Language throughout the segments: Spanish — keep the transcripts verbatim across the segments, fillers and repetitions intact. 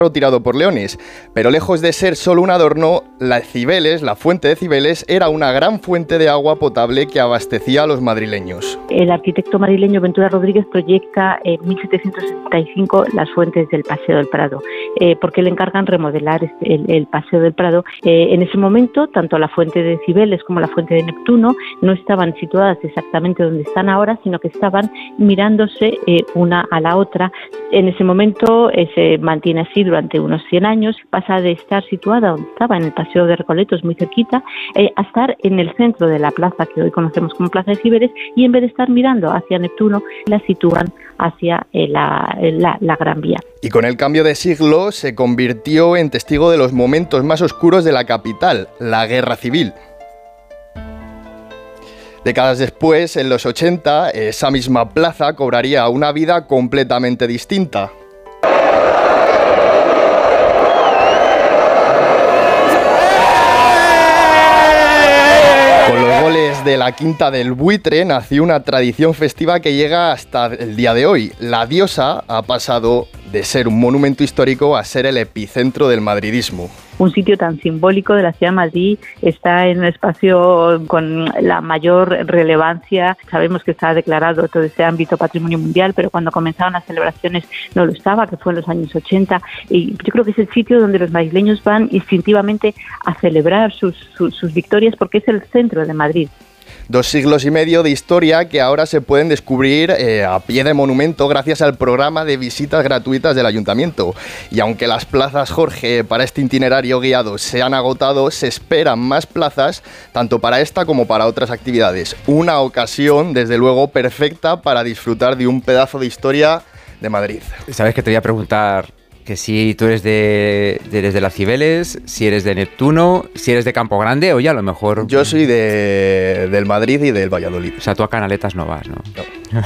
tirado por leones, pero lejos de ser solo un adorno, la Cibeles, la fuente de Cibeles, era una gran fuente de agua potable que abastecía a los madrileños. El arquitecto madrileño Ventura Rodríguez proyecta en mil setecientos setenta y cinco las fuentes del Paseo del Prado, eh, porque le encargan remodelar el, el Paseo del Prado. Eh, en ese momento, tanto la fuente de Cibeles como la fuente de Neptuno no estaban situadas exactamente donde están ahora, sino que estaban mirándose eh, una a la otra. En ese momento eh, se mantiene así durante unos cien años, pasa de estar situada donde estaba, en el Paseo de Recoletos, muy cerquita, eh, a estar en el centro de la plaza que hoy conocemos como Plaza de Cibeles, y en vez de estar mirando hacia Neptuno, la sitúan hacia eh, la, la, la Gran Vía. Y con el cambio de siglo se convirtió en testigo de los momentos más oscuros de la capital, la Guerra Civil. Décadas después, en los ochenta, esa misma plaza cobraría una vida completamente distinta. De la Quinta del Buitre nació una tradición festiva que llega hasta el día de hoy. La diosa ha pasado de ser un monumento histórico a ser el epicentro del madridismo. Un sitio tan simbólico de la ciudad de Madrid está en un espacio con la mayor relevancia. Sabemos que está declarado todo este ámbito patrimonio mundial, pero cuando comenzaron las celebraciones no lo estaba, que fue en los años ochenta. Y yo creo que es el sitio donde los madrileños van instintivamente a celebrar sus, sus, sus victorias, porque es el centro de Madrid. Dos siglos y medio de historia que ahora se pueden descubrir eh, a pie de monumento gracias al programa de visitas gratuitas del Ayuntamiento. Y aunque las plazas Jorge para este itinerario guiado se han agotado, se esperan más plazas tanto para esta como para otras actividades. Una ocasión, desde luego, perfecta para disfrutar de un pedazo de historia de Madrid. ¿Sabes que te voy a preguntar? Que si tú eres de, de, eres de las Cibeles, si eres de Neptuno, si eres de Campo Grande o ya a lo mejor... Yo soy de, del Madrid y del Valladolid. O sea, tú a Canaletas no vas, ¿no? No.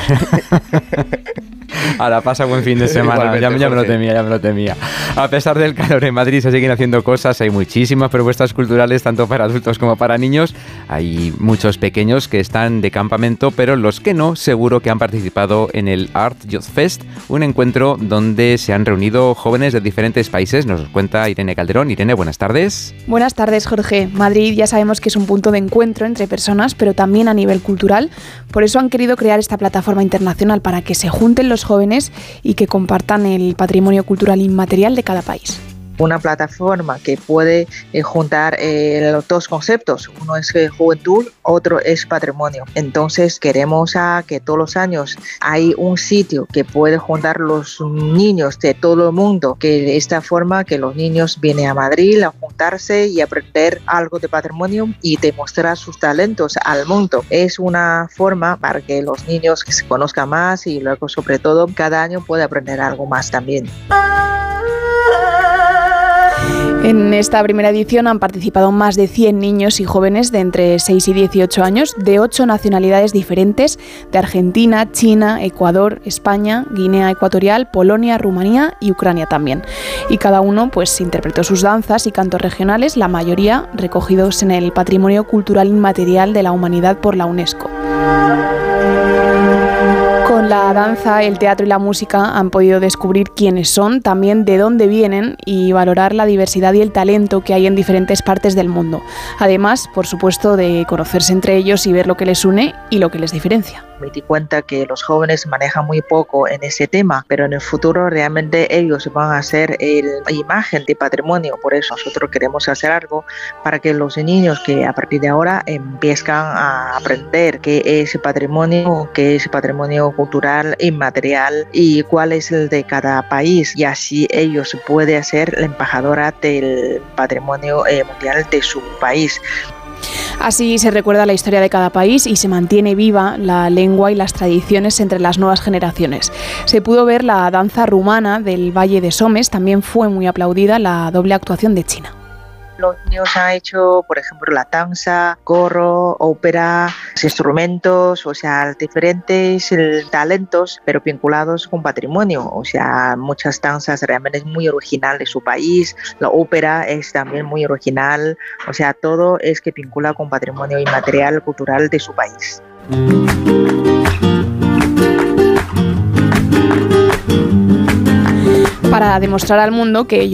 Ahora pasa buen fin de semana, ya, ya me lo temía, ya me lo temía. A pesar del calor en Madrid se siguen haciendo cosas, hay muchísimas propuestas culturales tanto para adultos como para niños. Hay muchos pequeños que están de campamento, pero los que no, seguro que han participado en el Art Youth Fest, un encuentro donde se han reunido jóvenes de diferentes países. Nos cuenta Irene Calderón. Irene, buenas tardes. Buenas tardes, Jorge. Madrid ya sabemos que es un punto de encuentro entre personas, pero también a nivel cultural. Por eso han querido crear esta plataforma internacional para que se junten los jóvenes y que compartan el patrimonio cultural inmaterial de cada país. Una plataforma que puede eh, juntar eh, los dos conceptos. Uno es eh, juventud, otro es patrimonio. Entonces queremos a que todos los años hay un sitio que puede juntar los niños de todo el mundo, que de esta forma que los niños vienen a Madrid a juntarse y aprender algo de patrimonio y demostrar sus talentos al mundo. Es una forma para que los niños se conozcan más y luego sobre todo cada año puede aprender algo más también. En esta primera edición han participado más de cien niños y jóvenes de entre seis y dieciocho años, de ocho nacionalidades diferentes, de Argentina, China, Ecuador, España, Guinea Ecuatorial, Polonia, Rumanía y Ucrania también. Y cada uno pues interpretó sus danzas y cantos regionales, la mayoría recogidos en el Patrimonio Cultural Inmaterial de la Humanidad por la UNESCO. Con la danza, el teatro y la música han podido descubrir quiénes son, también de dónde vienen y valorar la diversidad y el talento que hay en diferentes partes del mundo. Además, por supuesto, de conocerse entre ellos y ver lo que les une y lo que les diferencia. Me di cuenta que los jóvenes manejan muy poco en ese tema, pero en el futuro realmente ellos van a ser la imagen de patrimonio. Por eso nosotros queremos hacer algo para que los niños que a partir de ahora empiezan a aprender qué es patrimonio, qué es patrimonio cultural inmaterial y cuál es el de cada país, y así ellos pueden ser la embajadora del patrimonio eh, mundial de su país. Así se recuerda la historia de cada país y se mantiene viva la lengua y las tradiciones entre las nuevas generaciones. Se pudo ver la danza rumana del Valle de Somes, también fue muy aplaudida la doble actuación de China. Los niños han hecho, por ejemplo, la danza, corro, ópera, instrumentos, o sea, diferentes talentos, pero vinculados con patrimonio. O sea, muchas danzas realmente es muy original de su país, la ópera es también muy original, o sea, todo es que vincula con patrimonio inmaterial cultural de su país. para demostrar al mundo que